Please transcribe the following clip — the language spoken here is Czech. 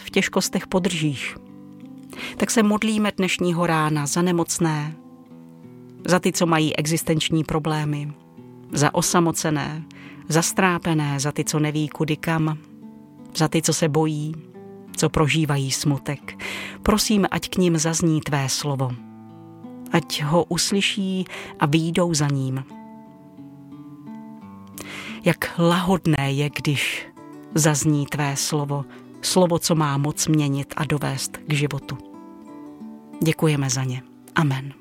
v těžkostech podržíš. Tak se modlíme dnešního rána za nemocné, za ty, co mají existenční problémy, za osamocené, za strápené, za ty, co neví kudy kam, za ty, co se bojí, co prožívají smutek. Prosím, ať k nim zazní tvé slovo. Ať ho uslyší a vyjdou za ním. Jak lahodné je, když zazní tvé slovo, slovo, co má moc měnit a dovést k životu. Děkujeme za ně. Amen.